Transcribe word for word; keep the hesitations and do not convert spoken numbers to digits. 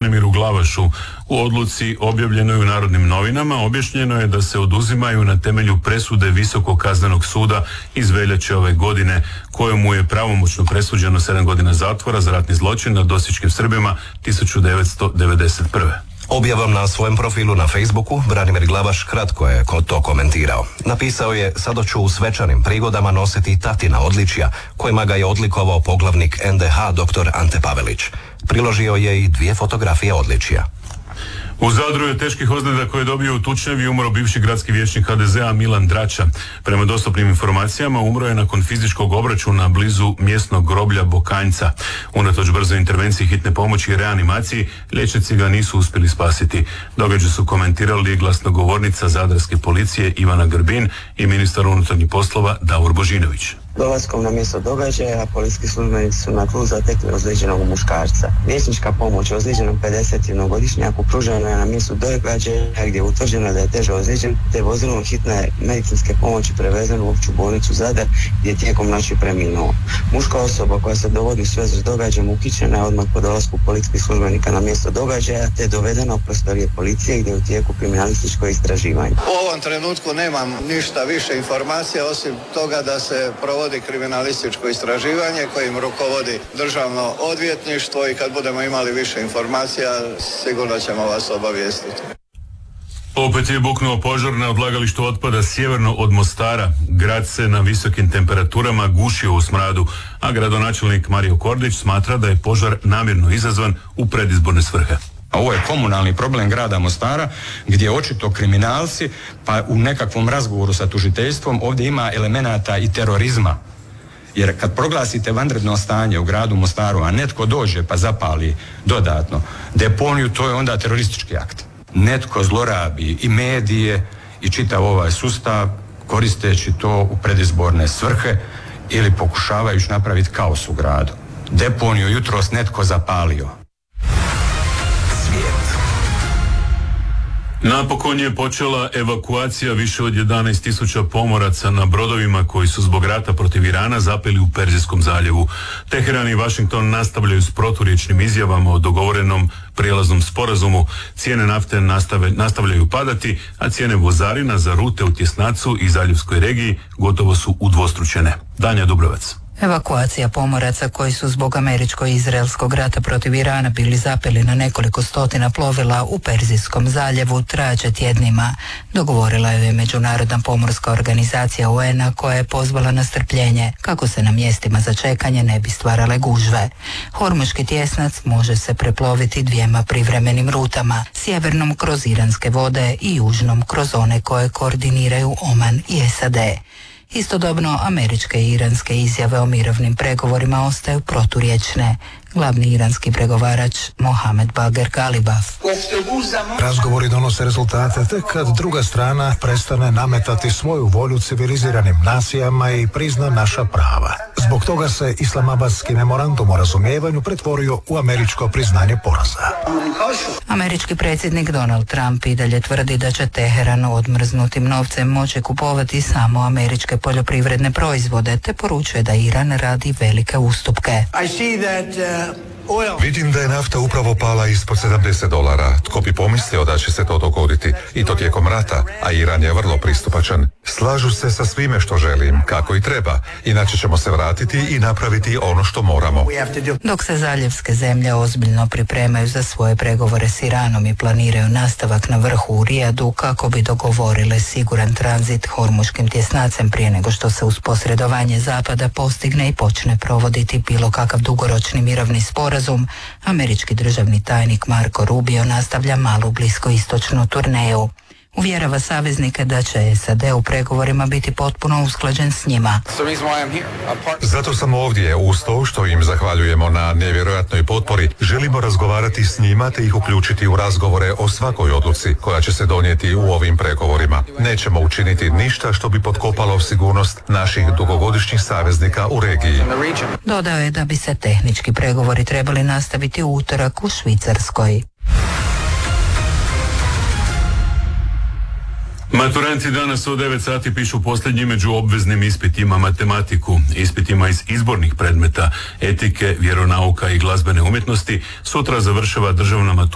Branimiru Glavašu. U odluci objavljenoj u Narodnim novinama objašnjeno je da se oduzimaju na temelju presude Visokog kaznenog suda iz veljače ove godine, kojemu je pravomoćno presuđeno sedam godina zatvora za ratni zločin nad osječkim Srbima tisuću devetsto devedeset prve. Objavom na svojem profilu na Facebooku, Branimir Glavaš kratko je to komentirao. Napisao je: "Sada ću u svečanim prigodama nositi tatina odličja, kojima ga je odlikovao poglavnik en de ha doktor Ante Pavelić." Priložio je i dvije fotografije odličja. U Zadru je teških ozljeda koje je dobio u tučnjavi umro bivši gradski vijećnik ha de zea Milan Drača. Prema dostupnim informacijama umro je nakon fizičkog obračuna blizu mjesnog groblja Bokanjca. Unatoč brzoj intervenciji hitne pomoći i reanimaciji, liječnici ga nisu uspjeli spasiti. Događaj su komentirali glasnogovornica zadarske policije Ivana Grbin i ministar unutarnjih poslova Davor Božinović. Dolaskom na mjesto događaja, policijski službenici su na tlu zatekli ozlijeđenog muškarca. Liječnička pomoć ozlijeđenom pedesetjednogodišnjaku pružena je na mjestu događaja gdje je utvrđeno da je teže ozlijeđen, te vozilom hitne medicinske pomoći prevezen u opću bolnicu Zadar, gdje je tijekom noći preminuo. Muška osoba koja se dovodi u svezu s događajem uhićena je odmah po dolasku policijskih službenika na mjesto događaja, te je dovedena u prostorije policije gdje je u tijeku kriminalističko istraživanje. U ovom trenutku nemam ništa više informacija osim toga da se provodi kriminalističko istraživanje kojim rukovodi Državno odvjetništvo i kad budemo imali više informacija sigurno ćemo vas obavijestiti. Opet je buknuo požar na odlagalištu otpada sjeverno od Mostara. Grad se na visokim temperaturama gušio u smradu, a gradonačelnik Mario Kordić smatra da je požar namjerno izazvan u predizborne svrhe. Ovo je komunalni problem grada Mostara gdje očito kriminalci, pa u nekakvom razgovoru sa tužiteljstvom ovdje ima elemenata i terorizma. Jer kad proglasite vanredno stanje u gradu Mostaru, a netko dođe pa zapali dodatno deponiju, to je onda teroristički akt. Netko zlorabi i medije i čitav ovaj sustav koristeći to u predizborne svrhe ili pokušavajući napraviti kaos u gradu. Deponiju jutros netko zapalio. Napokon je počela evakuacija više od jedanaest tisuća pomoraca na brodovima koji su zbog rata protiv Irana zapeli u Perzijskom zaljevu. Teheran i Washington nastavljaju s proturječnim izjavama o dogovorenom prijelaznom sporazumu. Cijene nafte nastave, nastavljaju padati, a cijene vozarina za rute u Tjesnacu i zaljevskoj regiji gotovo su udvostručene. Danja Dubrovac. Evakuacija pomoraca koji su zbog američko-izraelskog rata protiv Irana bili zapeli na nekoliko stotina plovila u Perzijskom zaljevu traće tjednima. Dogovorila je Međunarodna pomorska organizacija u en a koja je pozvala na strpljenje kako se na mjestima za čekanje ne bi stvarale gužve. Hormuški tjesnac može se preploviti dvijema privremenim rutama, sjevernom kroz iranske vode i južnom kroz one koje koordiniraju Oman i es a de. Istodobno, američke i iranske izjave o mirovnim pregovorima ostaju proturječne. Glavni iranski pregovarač Mohamed Bagher Galibaf. Razgovori donose rezultate tek kad druga strana prestane nametati svoju volju civiliziranim nacijama i prizna naša prava. Zbog toga se Islamabadski memorandum o razumijevanju pretvorio u američko priznanje poraza. Američki predsjednik Donald Trump i dalje tvrdi da će Teheran odmrznutim novcem moći kupovati samo američke poljoprivredne proizvode, te poručuje da Iran radi velike ustupke. Vidim da je nafta upravo pala ispod sedamdeset dolara. Tko bi pomislio da će se to dogoditi? I to tijekom rata, a Iran je vrlo pristupačan. Slažu se sa svime što želim, kako i treba. Inače ćemo se vratiti i napraviti ono što moramo. Dok se zaljevske zemlje ozbiljno pripremaju za svoje pregovore s Iranom i planiraju nastavak na vrhu u Rijadu kako bi dogovorile siguran tranzit hormuškim tjesnacem prije nego što se uz posredovanje Zapada postigne i počne provoditi bilo kakav dugoročni mirovni sporazum, američki državni tajnik Marco Rubio nastavlja malu bliskoistočnu turneju. Uvjerava saveznike da će es a de u pregovorima biti potpuno usklađen s njima. Zato sam ovdje, uz to što im zahvaljujemo na nevjerojatnoj potpori, želimo razgovarati s njima te ih uključiti u razgovore o svakoj odluci koja će se donijeti u ovim pregovorima. Nećemo učiniti ništa što bi potkopalo sigurnost naših dugogodišnjih saveznika u regiji. Dodao je da bi se tehnički pregovori trebali nastaviti u utorak u Švicarskoj. Maturanti danas u devet sati pišu posljednji među obveznim ispitima matematiku, ispitima iz izbornih predmeta, etike, vjeronauka i glazbene umjetnosti. Sutra završava državna matura